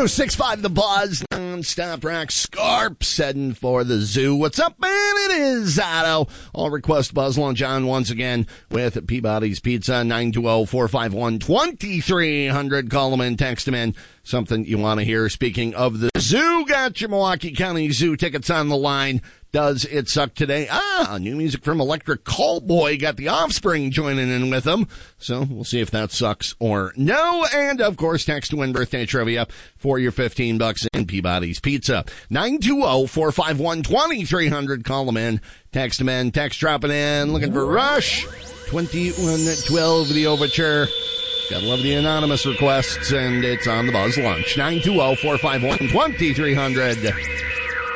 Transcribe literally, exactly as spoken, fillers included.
oh six five The Buzz, non-stop rock. Scarps heading for the zoo. What's up, man? It is Otto. All request Buzz Lunch on once again with Peabody's Pizza. nine two zero, four five one, two three zero zero. Call them in, text them in. Something you want to hear. Speaking of the zoo, got your Milwaukee County Zoo tickets on the line. Does it suck today? Ah, new music from Electric Callboy. Got the Offspring joining in with them. So we'll see if that sucks or no. And, of course, text to win birthday trivia for your fifteen bucks in Peabody's Pizza. nine two zero, four five one, two three zero zero. Call them in. Text them in. Text dropping in. Looking for Rush. twenty-one twelve, the overture. Gotta love the anonymous requests, and it's on the Buzz Lunch. nine two zero, four five one, two three zero zero.